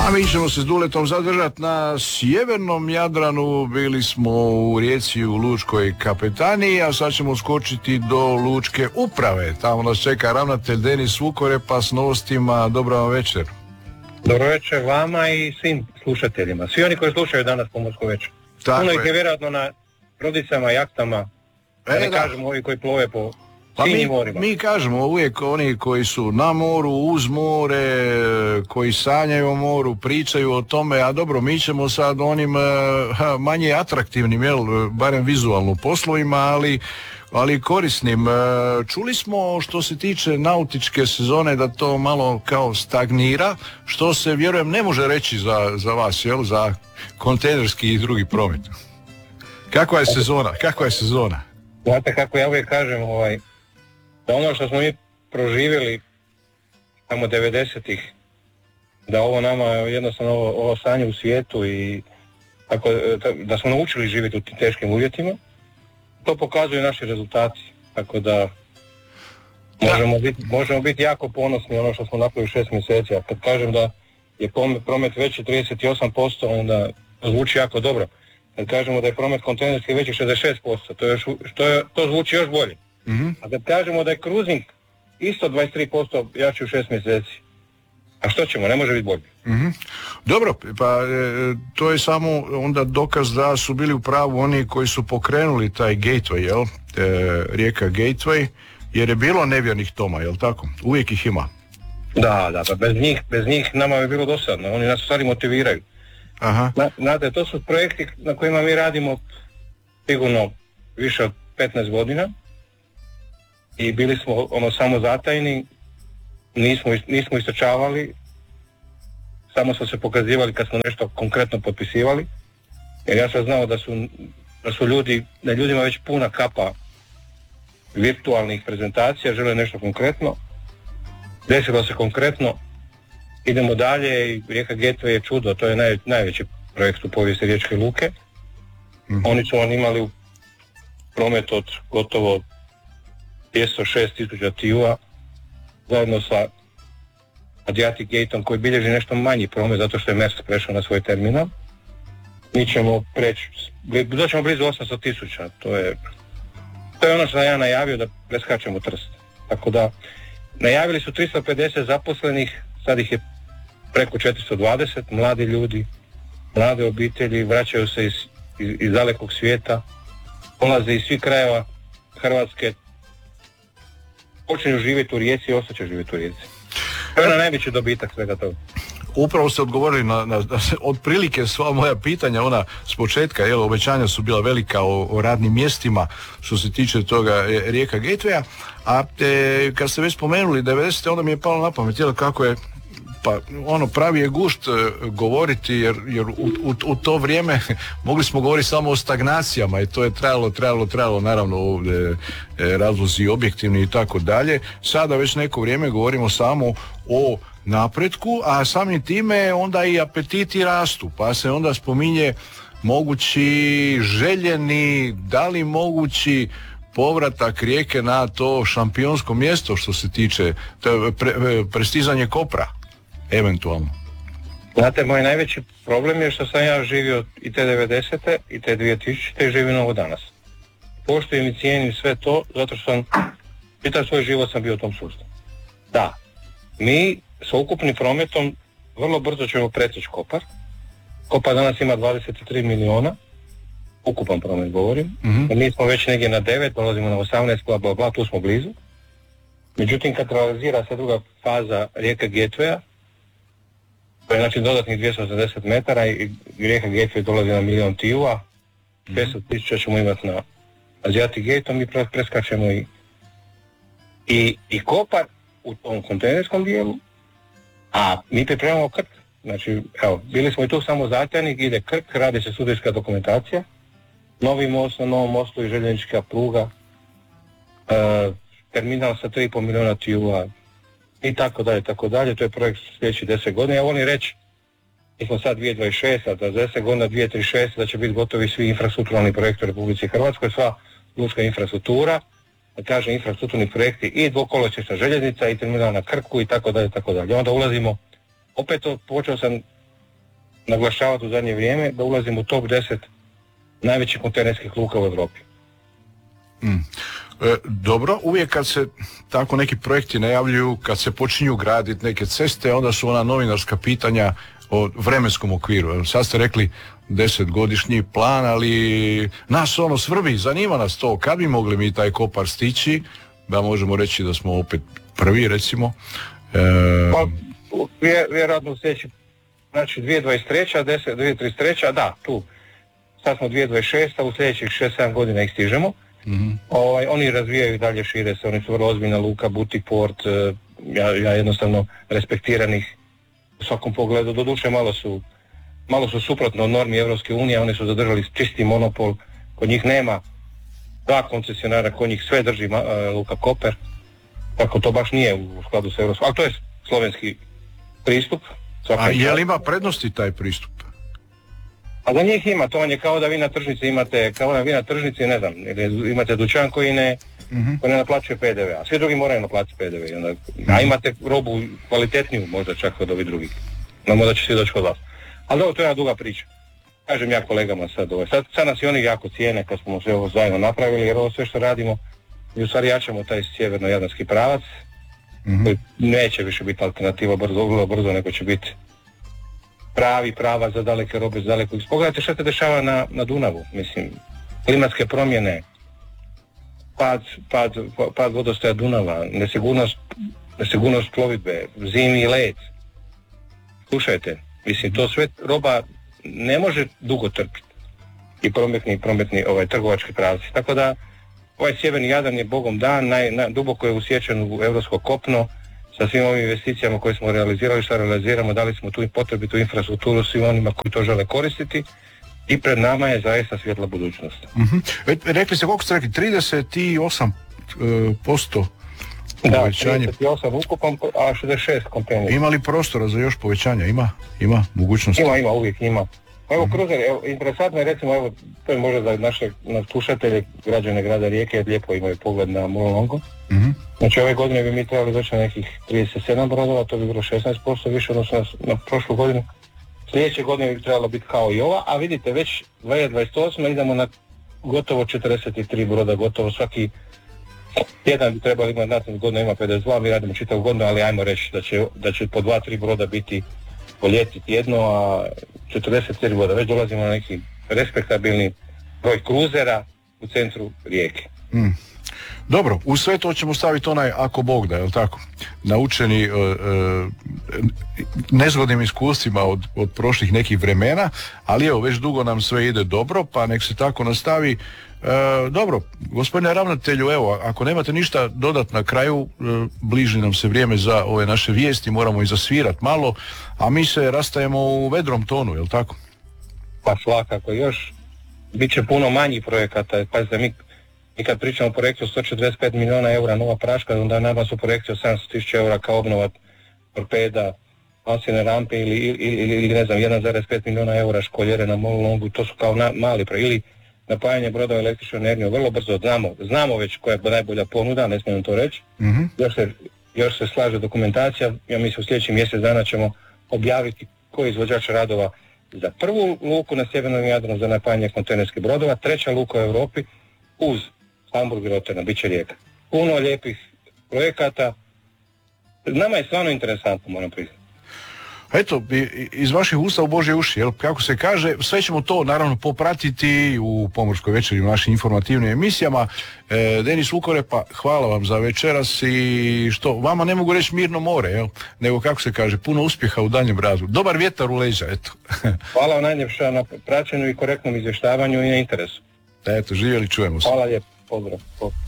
A mi ćemo se s Duletom zadržati na sjevernom Jadranu. Bili smo u Rijeci u Lučkoj kapetaniji, a sad ćemo skočiti do Lučke uprave. Tamo nas čeka ravnatelj Denis Vukorepa s novostima. Dobro vam večer. Dobro večer vama i svim slušateljima. Svi oni koji slušaju danas Pomorsko večer. Puno ih je vjerojatno na brodicama, jahtama, kažemo ovi koji plove po sinjim morima. Mi kažemo uvijek oni koji su na moru, uz more, koji sanjaju o moru, pričaju o tome, a dobro, mi ćemo sad onim manje atraktivnim, barem vizualno poslovima, ali korisnim. Čuli smo što se tiče nautičke sezone da to malo kao stagnira, što se, vjerujem, ne može reći za vas, za kontejnerski i drugi promet. Kakva je sezona? Znate kako ja uvijek kažem, da ono što smo mi proživjeli tamo 90-ih, da ovo nama jednostavno ovo stanje u svijetu i tako, da smo naučili živjeti u tim teškim uvjetima, to pokazuju naši rezultati, tako da možemo biti jako ponosni ono što smo napravili 6 mjeseci, a kad kažem da je promet veći 38%, onda zvuči jako dobro. Kad kažemo da je promet kontejnerski veći 66%, to zvuči još bolje. Mm-hmm. A kad kažemo da je cruising isto 23% jači u 6 mjeseci, a što ćemo, ne može biti bolje. Mm-hmm. Dobro, pa to je samo onda dokaz da su bili u pravu oni koji su pokrenuli taj gateway, rijeka Gateway, jer je bilo nevjernih toma, jel tako? Uvijek ih ima. Da, pa bez njih nama bi bilo dosadno, oni nas stvari motiviraju. Aha. Znate, to su projekti na kojima mi radimo sigurno više od 15 godina i bili smo samo zatajni, nismo istračavali, samo smo se pokazivali kad smo nešto konkretno potpisivali, jer ja sam znao da su ljudima već puna kapa virtualnih prezentacija, žele nešto konkretno, desilo se konkretno, idemo dalje i rijeka Gateway je čudo, to je najveći projekt u povijesti Riječke luke. Mm-hmm. Oni su imali promet od gotovo 206.000 TIU-a zajedno sa Adriatic Gateom koji bilježi nešto manji promet zato što je Maersk prešao na svoj terminal. Mi ćemo doćemo blizu 800.000, to je ono što ja najavio, da preskačemo Trst. Tako da najavili su 350 zaposlenih, sad ih je preko 420, mladi ljudi, mlade obitelji, vraćaju se iz dalekog svijeta, dolaze iz svih krajeva Hrvatske, počinju živjeti u Rijeci i ostaće živjeti u Rijeci. To je najveći dobitak svega toga. Upravo ste odgovorili na otprilike sva moja pitanja, ona s početka, obećanja su bila velika o radnim mjestima što se tiče toga rijeka Gatewaya, a kad ste već spomenuli 90. onda mi je palo na pamet, kako je pravi je gušt govoriti jer u to vrijeme mogli smo govoriti samo o stagnacijama i to je trajalo naravno razlozi objektivni i tako dalje. Sada već neko vrijeme govorimo samo o napretku, a samim time onda i apetiti rastu, pa se onda spominje mogući željeni, da li mogući povratak Rijeke na to šampionsko mjesto što se tiče prestizanje Kopra, eventualno. Znate, moj najveći problem je što sam ja živio i te 90. i te 2000. i živim ovo danas. Poštujem i cijenim sve to, zato što sam čitav svoj život sam bio u tom sustavu. Da, mi sa ukupnim prometom vrlo brzo ćemo preteći Kopar. Kopar danas ima 23 miliona, ukupan promet govorim. Mm-hmm. Mi smo već negdje na 9, dolazimo na 18, bla bla, tu smo blizu. Međutim, kad realizira se druga faza rijeke Gatewaya, to je znači dodatnih 280 metara i rijeka Gateway dolazi na 1.000.000 TIU-a, 500.000 ćemo imati na Adriatic Gateom i preskačemo i Kopar u tom kontejnerskom dijelu, a mi pripremamo Krk. Znači, bili smo i tu samo zatajnik, ide Krk, radi se studijska dokumentacija, novi most, na novom mostu i željeznička pruga, terminal sa 3,5 milijuna TIU-a i tako dalje, to je projekt sljedećih 10 godina. Ja volim reći, mi smo sad 2026, a za 10 godina 2036 da će biti gotovi svi infrastrukturalni projekti u Republici Hrvatskoj, sva lučka infrastruktura, da kažem infrastrukturni projekti i dvokolosječna željeznica i terminal na Krku i tako dalje. Onda ulazimo, opet počeo sam naglašavati u zadnje vrijeme, da ulazimo u top 10 najvećih kontejnerskih luka u Europi. Dobro, uvijek kad se tako neki projekti najavljuju, kad se počinju graditi neke ceste, onda su ona novinarska pitanja o vremenskom okviru. Sad ste rekli 10-godišnji plan, ali nas ono svrbi, zanima nas to, kad bi mogli mi taj Kopar stići, da možemo reći da smo opet prvi, recimo. Pa, vjerojatno u sljedeći, znači 2023, 2033, da, tu. Sad smo 2026, a u sljedećih 6-7 godina ih stižemo. Oni razvijaju dalje, šire se, oni su vrlo ozbiljna luka, butik port, ja jednostavno respektiram ih u svakom pogledu, doduše malo su suprotno od normi Europske unije, oni su zadržali čisti monopol, kod njih nema dva koncesionara, kod njih sve drži luka Koper, tako to baš nije u skladu sa Europskom, ali to je slovenski pristup. A je li ima prednosti taj pristup? A za njih ima, to vam je kao da vi na tržnici imate, ne znam, imate dućan koji ne naplaćuje PDV, a svi drugi moraju naplatiti PDV, a imate robu kvalitetniju možda čak od ovih drugih, no možda će svi doći kod vas. Ali to je jedna duga priča. Kažem ja kolegama sad nas i oni jako cijene kad smo sve ovo zajedno napravili, jer ovo sve što radimo, i u stvari jačamo taj sjeverno-jadranski pravac, koji neće više biti alternativa vrlo brzo, nego će biti prava za daleke robe, za daleko. Pogledajte što se dešava na Dunavu, mislim, klimatske promjene, pad vodostaja Dunava, nesigurnost plovidbe, zimi led. Slušajte, mislim, to sve roba ne može dugo trpiti i prometni trgovački pravci. Tako da ovaj sjeverni Jadran je bogom dan, duboko je usječen u europsko kopno, sa svim ovim investicijama koje smo realizirali, što realiziramo, dali smo tu i potrebitu infrastrukturu svim onima koji to žele koristiti i pred nama je zaista svjetla budućnost. Rekli ste, koliko ste rekli, 38% povećanje? Da, 38 ukupan, a 66 kontejnera. Ima li prostora za još povećanja? Ima mogućnosti? Uvijek ima. Evo kruzer, interesantno je recimo, evo, to je možda za naše slušatelje, građane grada Rijeke, lijepo imaju pogled na Morongo. Znači ove godine bi mi trebali doći na nekih 37 brodova, to bi bilo 16% više odnosno na prošlu godinu. Sljedeće godine bi trebalo biti kao i ova, a vidite već 2028 idemo na gotovo 43 broda, gotovo svaki tjedan bi trebali imati, nastavno godina ima 52, mi radimo čitavu godinu, ali ajmo reći da će po 2-3 broda biti po ljeti tjedno, a 44 broda, već dolazimo na neki respektabilni broj kruzera u centru Rijeke. Dobro, u sve to ćemo staviti onaj ako Bog da, je li tako? Naučeni nezgodnim iskustvima od prošlih nekih vremena, ali evo, već dugo nam sve ide dobro, pa nek se tako nastavi. Dobro, gospodine ravnatelju, evo, ako nemate ništa dodat na kraju, bliži nam se vrijeme za ove naše vijesti, moramo i zasvirati malo, a mi se rastajemo u vedrom tonu, je li tako? Pa svakako, još bit će puno manjih projekata, pazite, mi kad pričamo o projektu 145 milijuna eura nova praška, onda nama su projekcije od 700.000 eura kao obnova torpeda, masivne rampe ili ne znam, 1,5 milijuna eura školjere na Molongu, to su kao mali projekti, ili napajanje brodova električnom energijom, vrlo brzo znamo već koja je najbolja ponuda, ne smijem to reći, još se slaže dokumentacija, ja mislim u sljedećih mjesec dana ćemo objaviti koji je izvođač radova za prvu luku na sjevernom Jadranu za napajanje kontejnerskih brodova, treća luka u Europi uz Hamburg i Rotterdam, bit će Rijeka. Puno lijepih projekata, nama je stvarno interesantno, moram priznati. Eto, iz vaših usta u Božje uši, jel, kako se kaže, sve ćemo to naravno popratiti u Pomorskoj večeri, u našim informativnim emisijama. Denis Vukorepa, hvala vam za večeras i što, vama ne mogu reći mirno more, jel, nego kako se kaže, puno uspjeha u daljnjem radu. Dobar vjetar u leđa, eto. Hvala vam najljepša na praćenju i korektnom izvještavanju i na interesu. Eto, živjeli, čujemo se. Hvala lijepo, pozdrav.